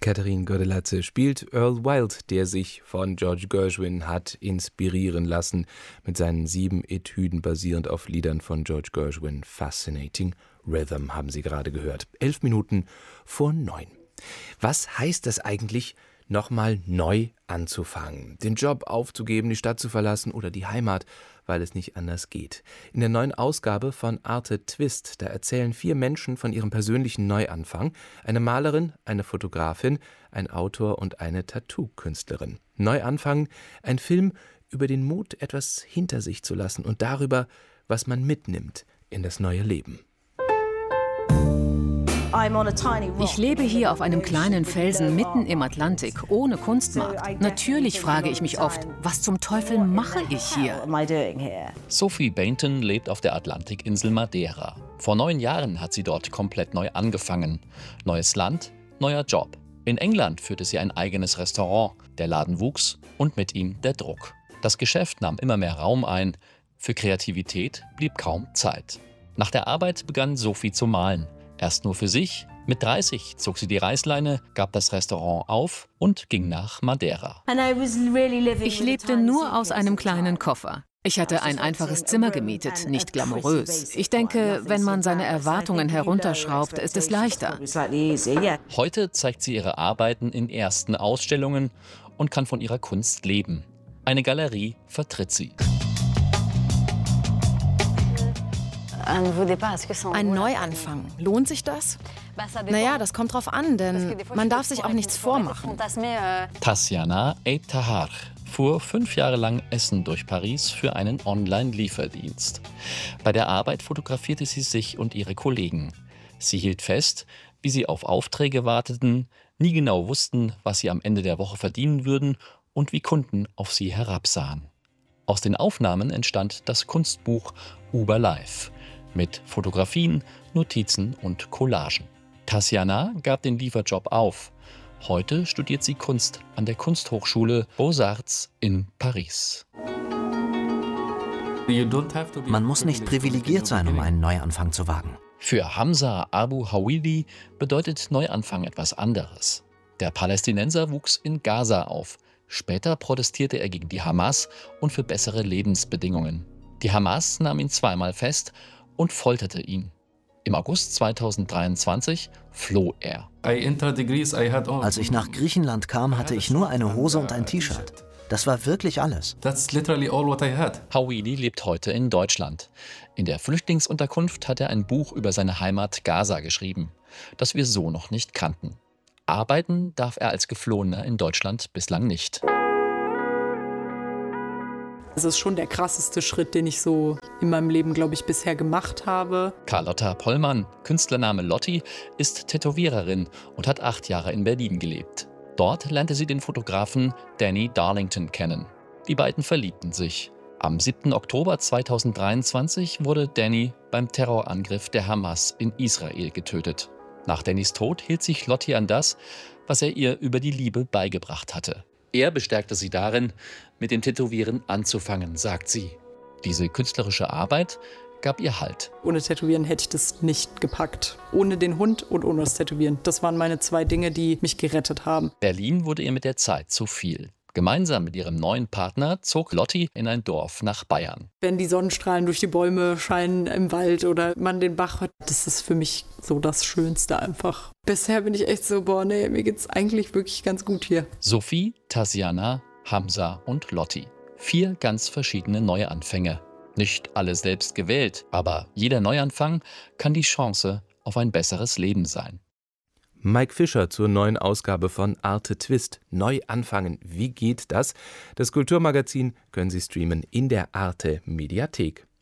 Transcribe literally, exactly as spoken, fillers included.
Katharine Godelatze spielt Earl Wild, der sich von George Gershwin hat inspirieren lassen, mit seinen sieben Etüden basierend auf Liedern von George Gershwin. Fascinating Rhythm haben Sie gerade gehört. Elf Minuten vor neun. Was heißt das eigentlich, nochmal neu anzufangen? Den Job aufzugeben, die Stadt zu verlassen oder die Heimat, weil es nicht anders geht. In der neuen Ausgabe von Arte Twist, da erzählen vier Menschen von ihrem persönlichen Neuanfang. Eine Malerin, eine Fotografin, ein Autor und eine Tattoo-Künstlerin. Neuanfang, ein Film über den Mut, etwas hinter sich zu lassen und darüber, was man mitnimmt in das neue Leben. Ich lebe hier auf einem kleinen Felsen mitten im Atlantik, ohne Kunstmarkt. Natürlich frage ich mich oft, was zum Teufel mache ich hier? Sophie Bainton lebt auf der Atlantikinsel Madeira. Vor neun Jahren hat sie dort komplett neu angefangen. Neues Land, neuer Job. In England führte sie ein eigenes Restaurant. Der Laden wuchs und mit ihm der Druck. Das Geschäft nahm immer mehr Raum ein. Für Kreativität blieb kaum Zeit. Nach der Arbeit begann Sophie zu malen. Erst nur für sich. Mit dreißig zog sie die Reißleine, gab das Restaurant auf und ging nach Madeira. Ich lebte nur aus einem kleinen Koffer. Ich hatte ein einfaches Zimmer gemietet, nicht glamourös. Ich denke, wenn man seine Erwartungen herunterschraubt, ist es leichter. Heute zeigt sie ihre Arbeiten in ersten Ausstellungen und kann von ihrer Kunst leben. Eine Galerie vertritt sie. Ein Neuanfang. Lohnt sich das? Naja, das kommt drauf an, denn man darf sich auch nichts vormachen. Tassiana Eid Tahar fuhr fünf Jahre lang Essen durch Paris für einen Online-Lieferdienst. Bei der Arbeit fotografierte sie sich und ihre Kollegen. Sie hielt fest, wie sie auf Aufträge warteten, nie genau wussten, was sie am Ende der Woche verdienen würden und wie Kunden auf sie herabsahen. Aus den Aufnahmen entstand das Kunstbuch Uber Life. Mit Fotografien, Notizen und Collagen. Tassiana gab den Lieferjob auf. Heute studiert sie Kunst an der Kunsthochschule Beaux-Arts in Paris. Man muss nicht privilegiert sein, um einen Neuanfang zu wagen. Für Hamza Abu Hawidi bedeutet Neuanfang etwas anderes. Der Palästinenser wuchs in Gaza auf. Später protestierte er gegen die Hamas und für bessere Lebensbedingungen. Die Hamas nahm ihn zweimal fest und folterte ihn. Im August zweitausenddreiundzwanzig floh er. Als ich nach Griechenland kam, hatte ich nur eine Hose und ein T-Shirt. Das war wirklich alles. Hawidi lebt heute in Deutschland. In der Flüchtlingsunterkunft hat er ein Buch über seine Heimat Gaza geschrieben, das wir so noch nicht kannten. Arbeiten darf er als Geflohener in Deutschland bislang nicht. Das ist schon der krasseste Schritt, den ich so in meinem Leben, glaube ich, bisher gemacht habe. Carlotta Pollmann, Künstlername Lotti, ist Tätowiererin und hat acht Jahre in Berlin gelebt. Dort lernte sie den Fotografen Danny Darlington kennen. Die beiden verliebten sich. Am siebten Oktober zweitausenddreiundzwanzig wurde Danny beim Terrorangriff der Hamas in Israel getötet. Nach Dannys Tod hielt sich Lotti an das, was er ihr über die Liebe beigebracht hatte. Er bestärkte sie darin, mit dem Tätowieren anzufangen, sagt sie. Diese künstlerische Arbeit gab ihr Halt. Ohne Tätowieren hätte ich das nicht gepackt. Ohne den Hund und ohne das Tätowieren. Das waren meine zwei Dinge, die mich gerettet haben. Berlin wurde ihr mit der Zeit zu viel. Gemeinsam mit ihrem neuen Partner zog Lotti in ein Dorf nach Bayern. Wenn die Sonnenstrahlen durch die Bäume scheinen im Wald oder man den Bach hört, das ist für mich so das Schönste einfach. Bisher bin ich echt so, boah, nee, mir geht's eigentlich wirklich ganz gut hier. Sophie, Tassiana, Hamza und Lotti. Vier ganz verschiedene Neuanfänge. Nicht alle selbst gewählt, aber jeder Neuanfang kann die Chance auf ein besseres Leben sein. Mike Fischer zur neuen Ausgabe von Arte Twist. Neu anfangen. Wie geht das? Das Kulturmagazin können Sie streamen in der Arte Mediathek.